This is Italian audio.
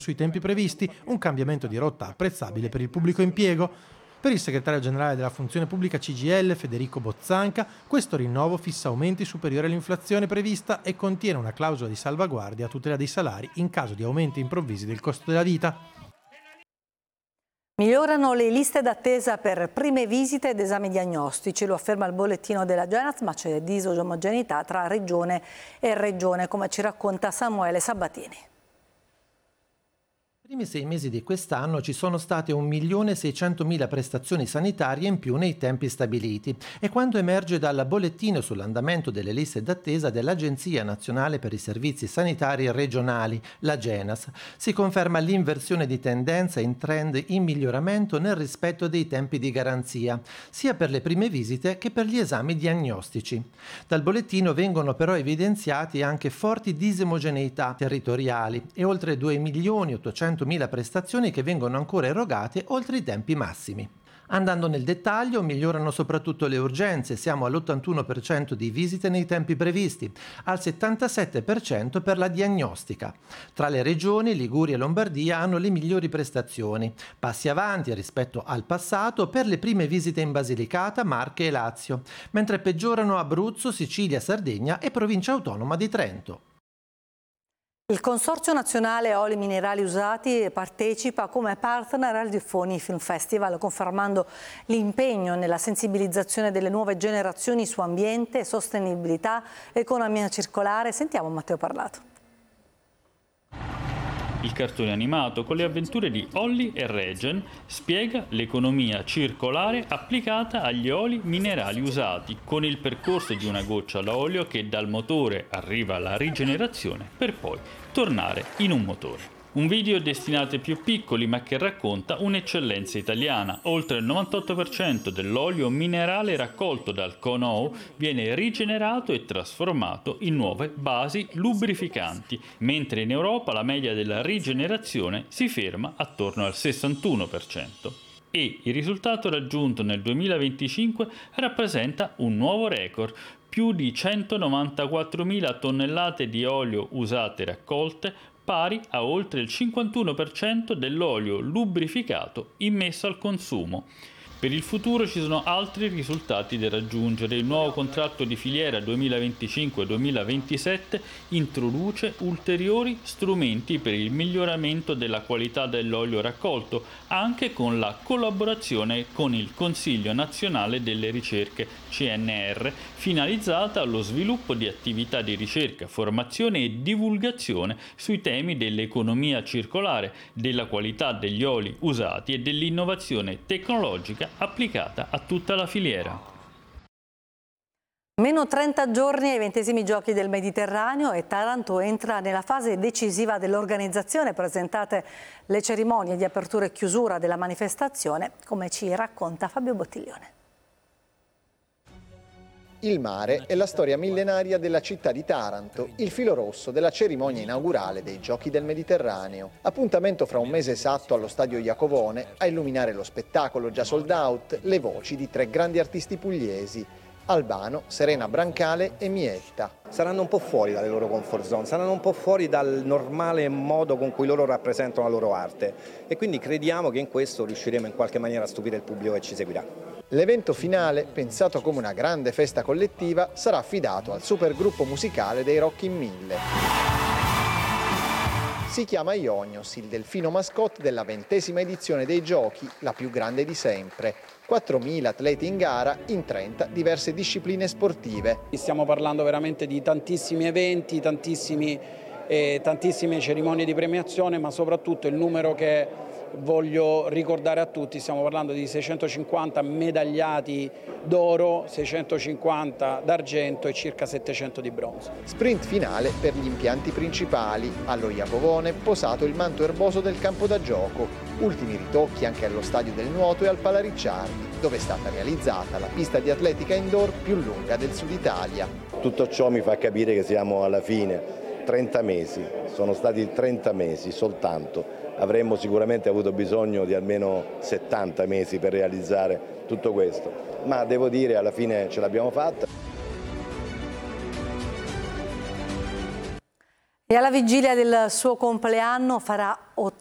sui tempi previsti, un cambiamento di rotta apprezzabile per il pubblico impiego. Per il segretario generale della funzione pubblica CGIL, Federico Bozzanca, questo rinnovo fissa aumenti superiori all'inflazione prevista e contiene una clausola di salvaguardia a tutela dei salari in caso di aumenti improvvisi del costo della vita. Migliorano le liste d'attesa per prime visite ed esami diagnostici, lo afferma il bollettino della Genas, ma c'è disomogeneità tra regione e regione, come ci racconta Samuele Sabatini. Nei primi 6 mesi di quest'anno ci sono state 1.600.000 prestazioni sanitarie in più nei tempi stabiliti e quando emerge dal bollettino sull'andamento delle liste d'attesa dell'Agenzia Nazionale per i Servizi Sanitari Regionali, la Genas, si conferma l'inversione di tendenza in trend in miglioramento nel rispetto dei tempi di garanzia, sia per le prime visite che per gli esami diagnostici. Dal bollettino vengono però evidenziati anche forti disomogeneità territoriali e oltre 2.800.000 prestazioni che vengono ancora erogate oltre i tempi massimi. Andando nel dettaglio, migliorano soprattutto le urgenze, siamo all'81% di visite nei tempi previsti, al 77% per la diagnostica. Tra le regioni, Liguria e Lombardia hanno le migliori prestazioni. Passi avanti rispetto al passato per le prime visite in Basilicata, Marche e Lazio, mentre peggiorano Abruzzo, Sicilia, Sardegna e Provincia Autonoma di Trento. Il Consorzio Nazionale Oli Minerali Usati partecipa come partner al Diffoni Film Festival, confermando l'impegno nella sensibilizzazione delle nuove generazioni su ambiente, sostenibilità, economia circolare. Sentiamo Matteo Parlato. Il cartone animato con le avventure di Olli e Regen spiega l'economia circolare applicata agli oli minerali usati, con il percorso di una goccia d'olio che dal motore arriva alla rigenerazione per poi tornare in un motore. Un video destinato ai più piccoli ma che racconta un'eccellenza italiana. Oltre il 98% dell'olio minerale raccolto dal Conou viene rigenerato e trasformato in nuove basi lubrificanti, mentre in Europa la media della rigenerazione si ferma attorno al 61%. E il risultato raggiunto nel 2025 rappresenta un nuovo record. Più di 194.000 tonnellate di olio usate raccolte, pari a oltre il 51% dell'olio lubrificato immesso al consumo. Per il futuro ci sono altri risultati da raggiungere. Il nuovo contratto di filiera 2025-2027 introduce ulteriori strumenti per il miglioramento della qualità dell'olio raccolto, anche con la collaborazione con il Consiglio Nazionale delle Ricerche, CNR, finalizzata allo sviluppo di attività di ricerca, formazione e divulgazione sui temi dell'economia circolare, della qualità degli oli usati e dell'innovazione tecnologica applicata a tutta la filiera. Meno 30 giorni ai 20esimi Giochi del Mediterraneo e Taranto entra nella fase decisiva dell'organizzazione. Presentate le cerimonie di apertura e chiusura della manifestazione, come ci racconta Fabio Bottiglione. Il mare è la storia millenaria della città di Taranto, il filo rosso della cerimonia inaugurale dei Giochi del Mediterraneo. Appuntamento fra un mese esatto allo stadio Iacovone a illuminare lo spettacolo già sold out le voci di 3 grandi artisti pugliesi, Albano, Serena Brancale e Mietta. Saranno un po' fuori dalle loro comfort zone, saranno un po' fuori dal normale modo con cui loro rappresentano la loro arte e quindi crediamo che in questo riusciremo in qualche maniera a stupire il pubblico che ci seguirà. L'evento finale, pensato come una grande festa collettiva, sarà affidato al supergruppo musicale dei Rock in 1000. Si chiama Ionios, il delfino mascotte della 20ª edizione dei Giochi, la più grande di sempre. 4.000 atleti in gara in 30 diverse discipline sportive. Stiamo parlando veramente di tantissimi eventi, tantissime cerimonie di premiazione, ma soprattutto il numero che voglio ricordare a tutti, stiamo parlando di 650 medagliati d'oro, 650 d'argento e circa 700 di bronzo. Sprint finale per gli impianti principali. Allo Iacovone posato il manto erboso del campo da gioco. Ultimi ritocchi anche allo stadio del nuoto e al Pala Ricciardi, dove è stata realizzata la pista di atletica indoor più lunga del Sud Italia. Tutto ciò mi fa capire che siamo alla fine. 30 mesi, sono stati 30 mesi soltanto. Avremmo sicuramente avuto bisogno di almeno 70 mesi per realizzare tutto questo, ma devo dire alla fine ce l'abbiamo fatta. E alla vigilia del suo compleanno farà